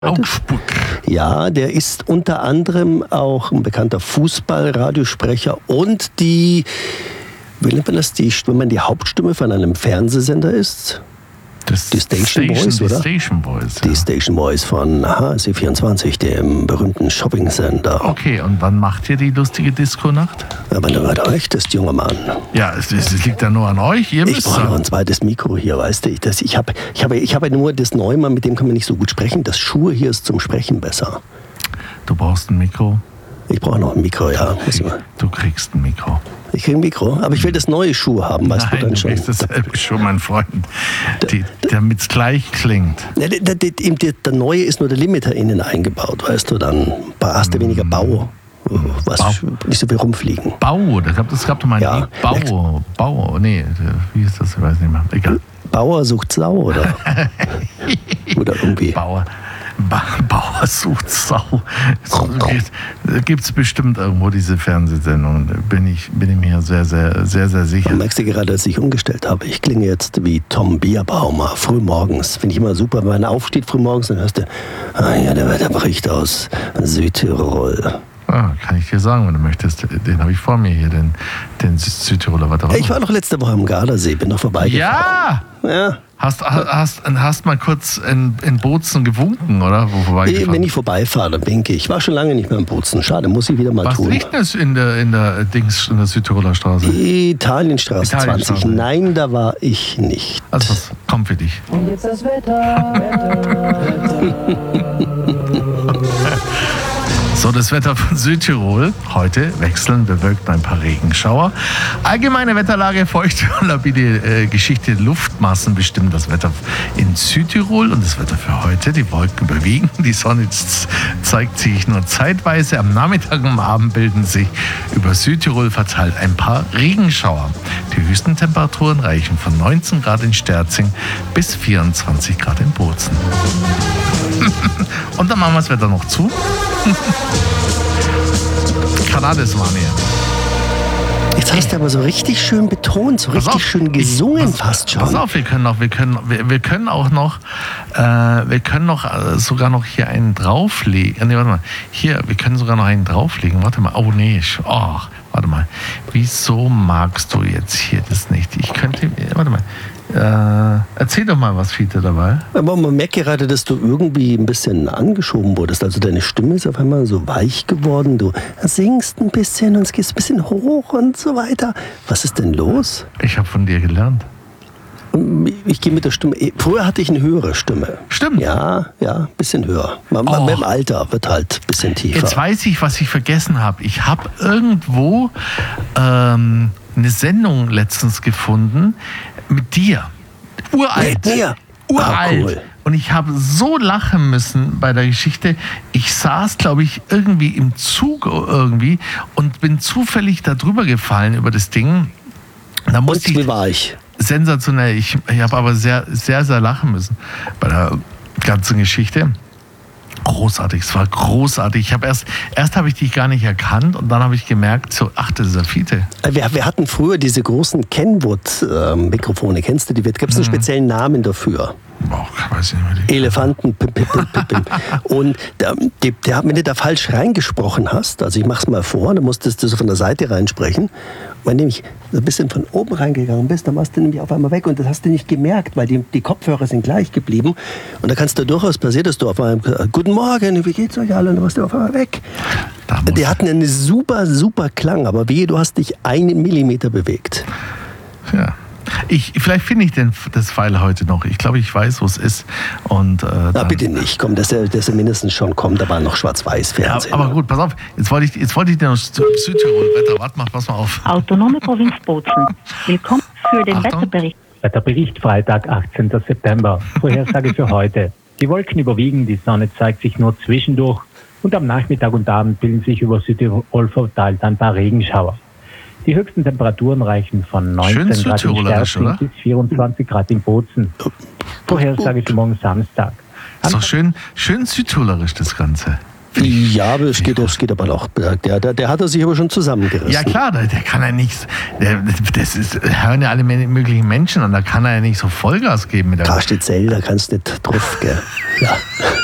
Augsburg. Ja, der ist unter anderem auch ein bekannter Fußball-Radiosprecher und wie nennt man das, wenn man die Hauptstimme von einem Fernsehsender ist? Die Station Boys, oder? Die Station Boys, ja. Die Station Boys von HSE24, dem berühmten Shopping-Sender. Okay, und wann macht ihr die lustige Disco-Nacht? Aber du recht ist, junger Mann. Ja, es liegt ja nur an euch. Ich brauche noch ein zweites Mikro hier, weißt du. Ich habe nur das Neumann, mit dem kann man nicht so gut sprechen. Das Schuhe hier ist zum Sprechen besser. Du brauchst ein Mikro? Ich brauche noch ein Mikro, ja. Du kriegst ein Mikro. Ich kriege ein Mikro, aber ich will das neue Schuh haben, weißt du dann schon. Nein, du kriegst dasselbe Schuh, mein Freund, damit es gleich klingt. Der neue ist nur der Limiter innen eingebaut, weißt du, dann hast du weniger Bau. Nicht so viel rumfliegen. Es gab doch mal ein Lied. Wie ist das? Ich weiß nicht mehr. Egal. Bauer sucht Sau, oder? Oder irgendwie. Bauer sucht Sau. Gibt es bestimmt irgendwo diese Fernsehsendung. Bin ich mir sehr, sehr, sehr, sehr sicher. Du merkst du gerade, als ich umgestellt habe, ich klinge jetzt wie Tom Bierbaumer, frühmorgens. Finde ich immer super, wenn man aufsteht frühmorgens, dann hörst du, der Wetterbericht aus Südtirol. Kann ich dir sagen, wenn du möchtest. Den habe ich vor mir hier, den Südtiroler Wetterbericht. Ich war noch letzte Woche am Gardasee, bin noch vorbeigefahren. Ja! Hast mal kurz in Bozen gewunken, oder? Wenn ich vorbeifahre, dann winke ich. Ich war schon lange nicht mehr in Bozen. Schade, muss ich wieder mal tun. Was liegt das in der Südtiroler Straße? Italienstraße 20. Nein, da war ich nicht. Also was kommt für dich? Und jetzt das Wetter. So, das Wetter von Südtirol. Heute wechseln bewölkt ein paar Regenschauer. Allgemeine Wetterlage, feuchte und labile Geschichte. Luftmassen bestimmen das Wetter in Südtirol. Und das Wetter für heute, die Wolken überwiegen. Die Sonne zeigt sich nur zeitweise. Am Nachmittag und am Abend bilden sich über Südtirol verteilt ein paar Regenschauer. Die höchsten Temperaturen reichen von 19 Grad in Sterzing bis 24 Grad in Bozen. Und dann machen wir das Wetter noch zu. Kanades waren hier. Jetzt hast du aber so richtig schön betont, so richtig schön gesungen fast schon. Pass auf, wir können sogar noch hier einen drauflegen. Nee, warte mal. Hier, wir können sogar noch einen drauflegen. Warte mal. Oh nee. Warte mal. Wieso magst du jetzt hier das nicht? Warte mal. Erzähl doch mal was, Fiete, dabei. Aber man merkt gerade, dass du irgendwie ein bisschen angeschoben wurdest. Also deine Stimme ist auf einmal so weich geworden. Du singst ein bisschen und es geht ein bisschen hoch und so weiter. Was ist denn los? Ich habe von dir gelernt. Ich gehe mit der Stimme. Früher hatte ich eine höhere Stimme. Stimmt. Ja, ein bisschen höher. Mit dem Alter wird halt ein bisschen tiefer. Jetzt weiß ich, was ich vergessen habe. Ich habe irgendwo eine Sendung letztens gefunden mit dir. Uralt. Mit mir? Uralt. Cool. Und ich habe so lachen müssen bei der Geschichte. Ich saß, glaube ich, irgendwie im Zug irgendwie und bin zufällig da drüber gefallen über das Ding. Da musste wie war ich? Sensationell. Ich habe aber sehr, sehr, sehr lachen müssen bei der ganzen Geschichte. Großartig, es war großartig. Erst habe ich dich gar nicht erkannt und dann habe ich gemerkt, das ist der Fiete. Wir hatten früher diese großen Kenwood-Mikrofone, kennst du die? Gibt es einen speziellen Namen dafür? Weiß ich nicht mehr. Elefanten. Und wenn du da falsch reingesprochen hast, also ich mach's mal vor, dann musstest du so von der Seite reinsprechen. Wenn du nämlich so ein bisschen von oben reingegangen bist, dann warst du nämlich auf einmal weg und das hast du nicht gemerkt, weil die Kopfhörer sind gleich geblieben. Und da kann es da durchaus passieren, dass du auf einmal, guten Morgen, wie geht's euch alle? Und dann warst du auf einmal weg. Die hatten einen super, super Klang, aber du hast dich 1 Millimeter bewegt. Ja. Vielleicht finde ich das Pfeil heute noch. Ich glaube, ich weiß, wo es ist. Und, bitte nicht. Komm, dass er mindestens schon kommt. Da war noch Schwarz-Weiß-Fernsehen. Ja, aber gut, pass auf. Jetzt wollte ich dir noch Südtirol-Wetter. Pass mal auf. Autonome Provinz Bozen. Willkommen für den Wetterbericht. Wetterbericht Freitag, 18. September. Vorhersage für heute. Die Wolken überwiegen, die Sonne zeigt sich nur zwischendurch. Und am Nachmittag und Abend bilden sich über Südtirol verteilt ein paar Regenschauer. Die höchsten Temperaturen reichen von 19 Grad in Sterzing bis 24 Grad in Bozen. Vorhersage für morgen Samstag. Ist doch schön südtirolerisch, das Ganze. Ja, aber es geht aber noch. Der hat er sich aber schon zusammengerissen. Ja klar, der kann ja nicht, hören ja alle möglichen Menschen an, da kann er ja nicht so Vollgas geben. Karstitzel, da kannst du nicht drauf, gell? Ja.